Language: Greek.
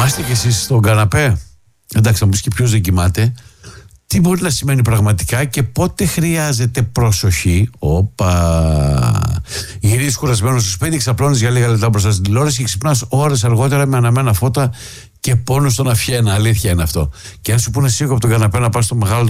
Κοιμάστε κι εσείς στον καναπέ? Εντάξει, θα μου πεις και ποιος δεν κοιμάται. Τι μπορεί να σημαίνει πραγματικά και πότε χρειάζεται προσοχή? Γυρίζεις κουρασμένος στο σπίτι, ξαπλώνεις για λίγα λεπτά μπροστά στην τηλεόραση και ξυπνάς ώρες αργότερα με αναμένα φώτα και πόνο στον αυχένα. Αλήθεια είναι αυτό. Και αν σου πούνε σίγουρα από τον καναπέ να πας στο μεγάλο